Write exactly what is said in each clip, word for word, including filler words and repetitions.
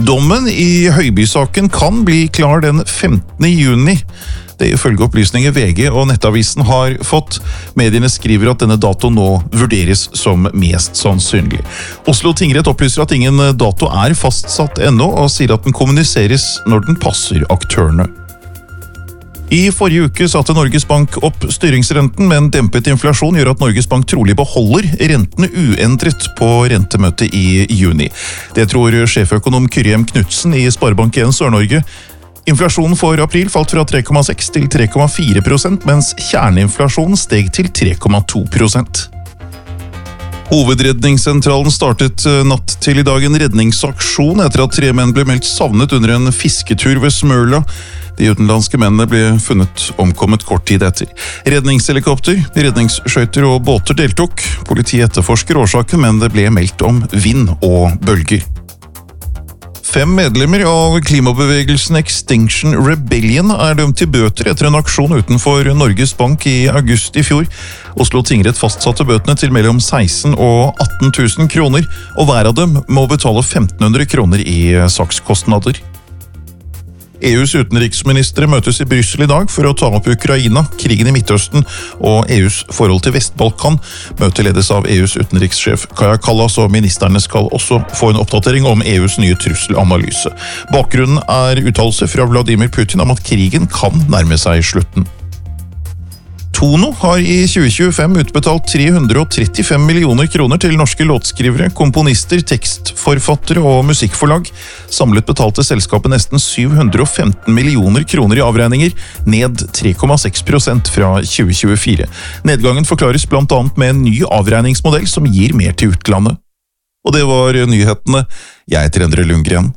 Dommen i Høiby-saken kan bli klar den femtende juni. Det ifølge opplysninger V G og Nettavisen har fått. Mediene skriver at denne datoen nå vurderes som mest sannsynlig. Oslo tingrett opplyser at ingen dato er fastsatt ennå, og sier at den kommuniseres når den passer aktørene. I forrige uke satte Norges Bank opp styringsrenten, men dempet inflasjon gjør at Norges Bank trolig beholder rentene uendret på rentemøtet i juni. Det tror sjeføkonom Kyrjem Knudsen i Sparebank en Sør-Norge. Inflasjonen for april falt fra tre komma seks til tre komma fire prosent, mens kjerneinflasjonen steg til tre komma to prosent. Hovedredningssentralen startet natt til i dag en redningsaksjon etter at tre menn ble meldt savnet under en fisketur ved Smøla. De utenlandske mennene ble funnet omkommet kort tid etter. Redningshelikopter, redningsskøyter og båter deltok. Politiet etterforsker årsaken, men det ble meldt om vind og bølger. Fem medlemmer av klimabevegelsen Extinction Rebellion er dømt til bøter etter en aksjon utenfor Norges Bank i august i fjor. Oslo tingrett fastsatte bøtene til mellom seksten og atten tusen kroner, og hver av dem må betale femten hundre kroner i sakskostnader. E U's utenriksministre møtes i Brussel i dag for å ta opp Ukraina, krigen i Midtøsten og E U's forhold til Vest-Balkan. Møtet ledes av E U's utenrikssjef Kaja Kallas, og ministerne skal også få en oppdatering om E U's nye trusselanalyse. Bakgrunnen er uttalelser fra Vladimir Putin om at krigen kan nærme seg slutten. Tono har i tjue tjuefem utbetalt tre hundre og trettifem millioner kroner til norske låtskrivere, komponister, tekstforfattere og musikkforlag. Samlet betalte selskapet nesten syv hundre og femten millioner kroner i avregninger, ned tre komma seks prosent fra tjue tjuefire. Nedgangen forklares blant annet med en ny avregningsmodell som gir mer til utlandet. Og det var nyhetene. Jeg heter Endre Lundgren.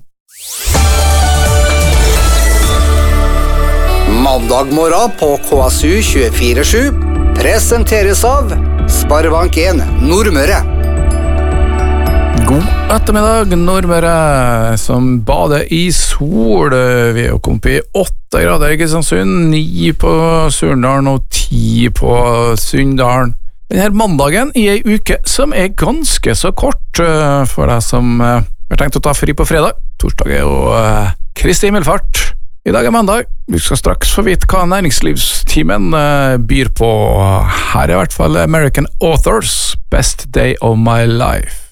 Mandag morgen på K S U tjuefire sju presenteres av Sparebank en Nordmøre. God ettermiddag, Nordmøre, som bader i sol. Vi er kommet i åtte grader i Kristiansund, ni på Surndalen og ti på Sunndalen. Denne mandagen i ei uke som er ganske så kort for deg som har tenkt å ta fri på fredag. Torsdag er jo Kristi himmelfart. I dag er mandag. Vi skal straks få vite hva næringslivstimen byr på. Her er i hvert fall American Authors, Best Day of My Life.